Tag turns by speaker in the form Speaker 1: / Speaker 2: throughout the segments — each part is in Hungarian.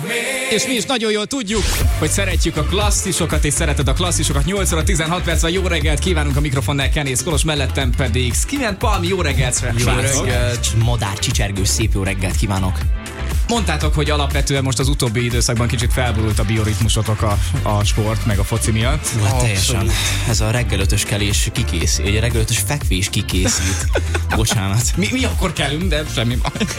Speaker 1: És mi is nagyon jól tudjuk, hogy szeretjük a klasszisokat, és szereted a klasszisokat. 8 óra 16 perc, jó reggelt kívánunk, a mikrofonnál Kenész Kolos, mellettem pedig Skimen Palmi. Jó reggelt,
Speaker 2: jó reggelt. Madár csicsergő, szép jó reggelt kívánok.
Speaker 1: Mondtátok, hogy alapvetően most az utóbbi időszakban kicsit felborult a bioritmusotok a sport, meg a foci miatt.
Speaker 2: Teljesen. Ez a reggelötös kelés kikészít, egy reggelötös fekvés kikészít. Bocsánat.
Speaker 1: Mi akkor kelünk, de semmi.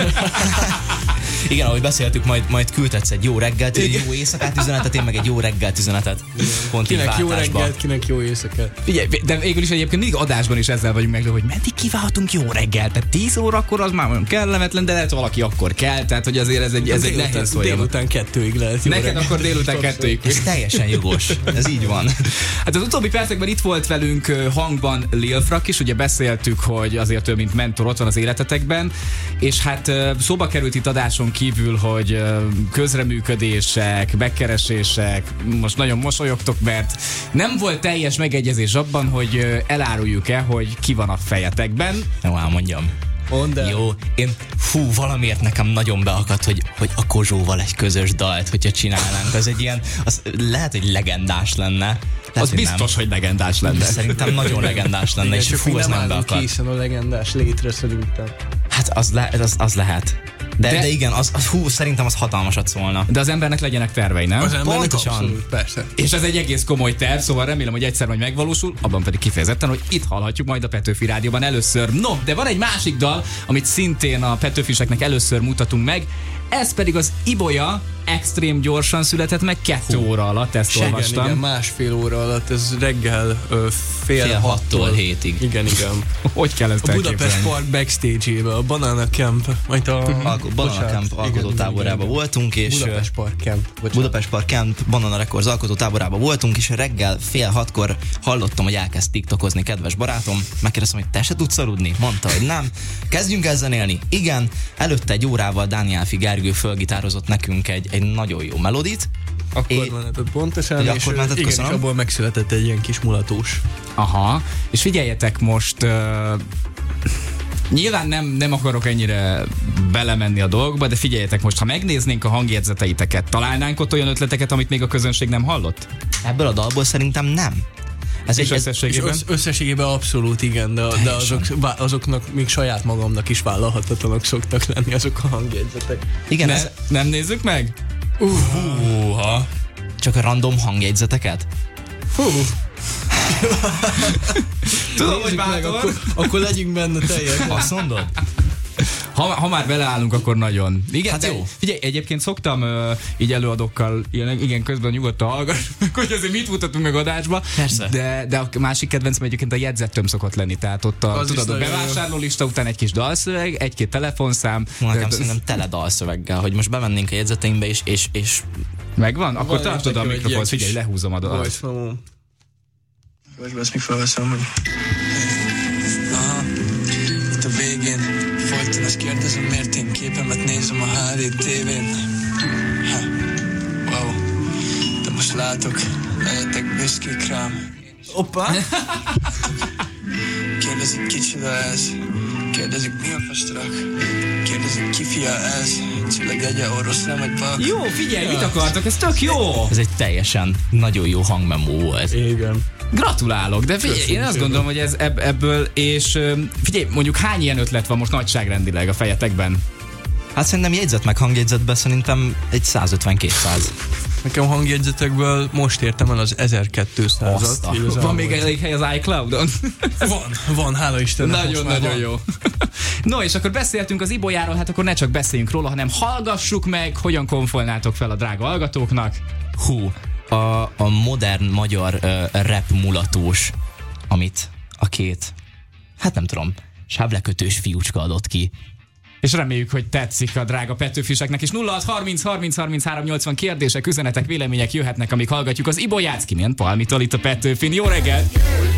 Speaker 2: Igen, ahogy beszéltük, majd küldhetsz egy jó reggelt, egy jó éjszakát üzenetet, én meg egy jó reggelt üzenetet. Pont
Speaker 3: kinek jó reggelt, kinek jó éjszakát.
Speaker 1: Figyelj, de végül is egyébként mindig adásban is ezzel vagyunk meg, hogy meddig kívánhatunk jó reggelt. Tehát 10 órakor az már olyan kellemetlen, de lehet valaki akkor kell, tehát hogy azért ez egy nehéz folyamat.
Speaker 3: Délután 2-ig lehet jó
Speaker 1: neked
Speaker 3: reggelt.
Speaker 1: Akkor délután 2-ig.
Speaker 2: Ez teljesen jogos, ez így van.
Speaker 1: Hát az utóbbi percekben itt volt velünk hangban Lil Frak is, ugye beszéltük, hogy azért ő mint mentor ott van az életetekben, és hát szóba került itt adáson kívül, hogy közreműködések, megkeresések, most nagyon mosolyogtok, mert nem volt teljes megegyezés abban, hogy eláruljuk-e, hogy ki van a fejetekben.
Speaker 2: Jó, elmondjam. Jó, valamiért nekem nagyon beakadt, hogy a Kozsóval egy közös dalt, hogyha csinálnánk, az egy ilyen, az lehet, hogy legendás lenne. Lehet,
Speaker 1: az biztos, hogy legendás lenne.
Speaker 2: Szerintem nagyon legendás lenne, és az nem beakadt.
Speaker 3: Készen a legendás létre szerintem.
Speaker 2: Hát az lehet. De igen, szerintem az hatalmasat szólna.
Speaker 1: De az embernek legyenek tervei, nem?
Speaker 3: Az embernek
Speaker 2: pontosan.
Speaker 3: Abszolút, persze.
Speaker 1: És ez egy egész komoly terv, szóval remélem, hogy egyszer majd megvalósul, abban pedig kifejezetten, hogy itt hallhatjuk majd a Petőfi Rádióban először. No, de van egy másik dal, amit szintén a Petőfiseknek először mutatunk meg, ez pedig az Ibolya, extrém gyorsan született meg 2 óra alatt, ezt olvastam.
Speaker 3: Igen, másfél óra alatt, ez reggel fél 6-tól
Speaker 2: 7-ig.
Speaker 3: Igen.
Speaker 1: Hogy kell ezt
Speaker 3: a Budapest Park backstage-ébe, a Banana Camp, majd a
Speaker 2: Banana Camp alkotótáborában voltunk, és Budapest Park Camp Banana Records alkotótáborában voltunk, és reggel fél 6-kor hallottam, hogy elkezd tiktokozni kedves barátom. Megkérdeztem, hogy te se tudsz aludni? Mondta, hogy nem. Kezdjünk el zenélni. Igen, előtte egy órával Dánielfi Gergő fölgitározott nekünk egy nagyon jó melodit.
Speaker 3: Akkor menetett pontosan, és igen, és abból megszületett egy ilyen kis mulatós.
Speaker 1: Aha, és figyeljetek most, nyilván nem akarok ennyire belemenni a dolgokba, de figyeljetek most, ha megnéznénk a hangjegyzeteiteket, találnánk ott olyan ötleteket, amit még a közönség nem hallott?
Speaker 2: Ebből a dalból szerintem nem.
Speaker 1: És összességében?
Speaker 3: Összességében abszolút igen, de azoknak még saját magamnak is vállalhatatlanak szoktak lenni azok a hangjegyzetek.
Speaker 2: Igen,
Speaker 1: nem nézzük meg?
Speaker 2: Csak a random hangjegyzeteket?
Speaker 1: Tudom, hogy bátor.
Speaker 3: Akkor legyünk benne teljesen.
Speaker 2: Azt mondod?
Speaker 1: Ha már beleállunk, akkor nagyon. Igen,
Speaker 2: hát jó.
Speaker 1: Figyelj, egyébként szoktam így előadókkal, igen, közben nyugodtan hallgass, hogy azért mit mutatunk meg adásba.
Speaker 2: Persze.
Speaker 1: De a másik kedvencem egyébként a jegyzettöm szokott lenni. Tehát ott a bevásárlólista után egy kis dalszöveg, egy-két telefonszám.
Speaker 2: Nekem szerintem tele dalszöveggel, hogy most bemennénk a jegyzeteimbe és
Speaker 1: megvan? Akkor tartod a mikrofont, figyelj, lehúzom a dalt.
Speaker 3: Most ezt még felveszem, hogy... Aha, itt a végén folyton azt kérdezem, miért én képemet nézem a HD TV-n. Wow, de most látok, legyetek büszkék rám. Hoppá! Kérdezik, kicsoda ez? Kérdezik, mi a festrak? Kérdezik, ki fia ez? Csillag egye, orosz nem egy bak.
Speaker 1: Jó, figyelj, mit akartok? Ez tök jó!
Speaker 2: Ez egy teljesen nagyon jó hangmemó volt.
Speaker 3: Igen.
Speaker 1: Gratulálok, de figyelj, én azt gondolom, hogy ez ebből, és figyelj, mondjuk hány ilyen ötlet van most nagyságrendileg a fejetekben?
Speaker 2: Hát szerintem jegyzet meg hangjegyzetben szerintem egy 150-200.
Speaker 3: Nekem hangjegyzetekből most értem el az 1200-at.
Speaker 1: Van még elég hely az iCloud-on?
Speaker 3: Van, hála Istennek.
Speaker 1: Nagyon jó. No, és akkor beszéltünk az Ibolyáról, hát akkor ne csak beszéljünk róla, hanem hallgassuk meg, hogyan konfolnátok fel a drága hallgatóknak.
Speaker 2: A modern magyar rap mulatós, amit a két, hát nem tudom, sávlekötős fiúcska adott ki.
Speaker 1: És reméljük, hogy tetszik a drága Petőfiseknek, és 0630 kérdések, üzenetek, vélemények jöhetnek, amíg hallgatjuk az Ibolyát, Skimen Palmitól itt a Petőfin. Jó reggelt!